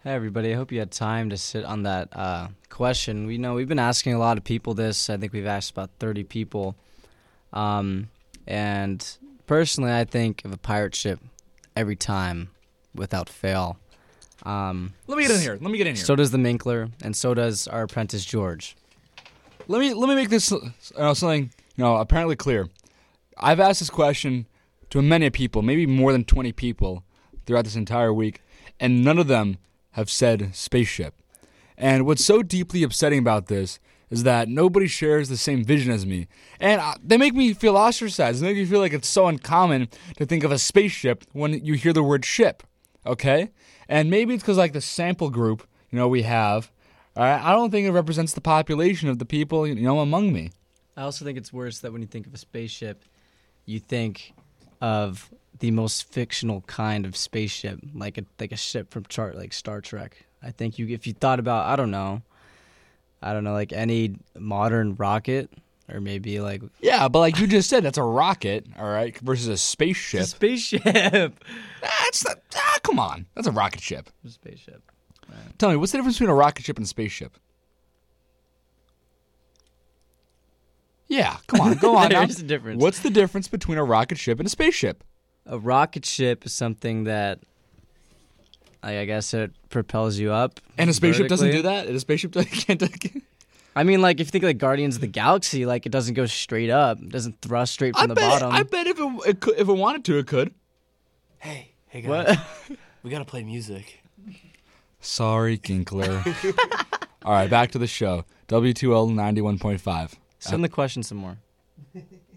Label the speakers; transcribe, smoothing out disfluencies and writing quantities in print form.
Speaker 1: Hey everybody, I hope you had time to sit on that question. We've been asking a lot of people this. I think we've asked about 30 people. And personally, I think of a pirate ship every time without fail.
Speaker 2: Let me get in here.
Speaker 1: So does the Minkler, and so does our apprentice George.
Speaker 2: Let me make this something apparently clear. I've asked this question to many people, maybe more than 20 people throughout this entire week, and none of them have said spaceship. And what's so deeply upsetting about this is that nobody shares the same vision as me. And they make me feel ostracized. They make me feel like it's so uncommon to think of a spaceship when you hear the word ship, okay? And maybe it's because, like, the sample group, we have, I don't think it represents the population of the people, among me.
Speaker 1: I also think it's worse that when you think of a spaceship, you think of the most fictional kind of spaceship, like a ship from like Star Trek. I think if you thought about, I don't know, like any modern rocket, or maybe like...
Speaker 2: Yeah, but like you just said, that's a rocket, all right, versus a spaceship.
Speaker 1: It's a spaceship.
Speaker 2: That's not... come on. That's a rocket ship.
Speaker 1: It's a spaceship. Right.
Speaker 2: Tell me, what's the difference between a rocket ship and a spaceship? Yeah, come on, go on.
Speaker 1: There's a difference.
Speaker 2: What's the difference between a rocket ship and a spaceship?
Speaker 1: A rocket ship is something that, I guess, it propels you up.
Speaker 2: And a spaceship
Speaker 1: vertically.
Speaker 2: doesn't do that? And a spaceship can't...
Speaker 1: I mean, like, if you think like Guardians of the Galaxy, like, it doesn't go straight up. It doesn't thrust straight from the bottom.
Speaker 2: I bet if it wanted to, it could.
Speaker 3: Hey guys.
Speaker 1: What?
Speaker 3: We gotta play music.
Speaker 2: Sorry, Ginkler. All right, back to the show. W2L 91.5.
Speaker 1: Send the question some more.